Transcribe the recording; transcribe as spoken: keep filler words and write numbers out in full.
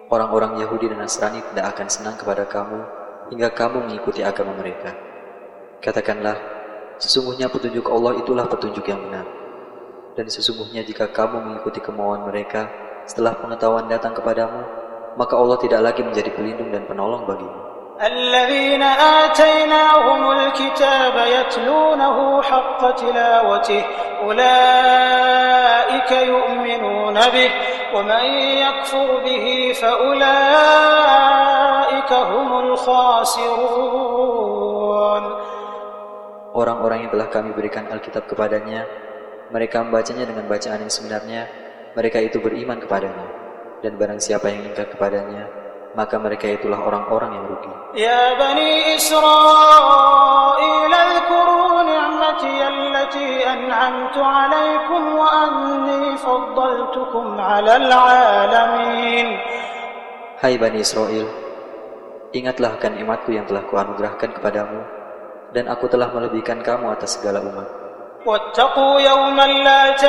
Orang-orang Yahudi dan Nasrani tidak akan senang kepada kamu hingga kamu mengikuti agama mereka. Katakanlah, sesungguhnya petunjuk Allah itulah petunjuk yang benar. Dan sesungguhnya jika kamu mengikuti kemauan mereka setelah pengetahuan datang kepadamu, maka Allah tidak lagi menjadi pelindung dan penolong bagimu. الذين آتيناهم الكتاب يتلونه حق تلاوته أولئك يؤمنون به ومن يكفر به فأولئك هم الخاسرون. Orang-orang yang telah kami berikan Alkitab kepadanya, mereka membacanya dengan bacaan yang sebenarnya, mereka itu beriman kepadanya. Dan barang siapa yang ingkar kepadanya, maka mereka itulah orang-orang yang rugi. Ya Bani Israel, اذكروا نعمتي التي أنعمت عليكم وأني فضلتكم على العالمين. Hai Bani Israel, ingatlah akan nikmatku yang telah kuanugerahkan kepadamu, dan aku telah melebihkan kamu atas segala umat. واتقوا يوما لا